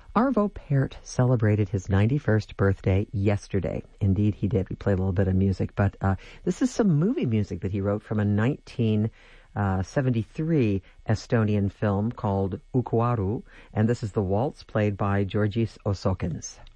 Arvo Pärt celebrated his 91st birthday yesterday. Indeed, he did. We played a little bit of music, but this is some movie music that he wrote from a 1973 Estonian film called Uku Aru, and this is the waltz played by Georgis Osokins.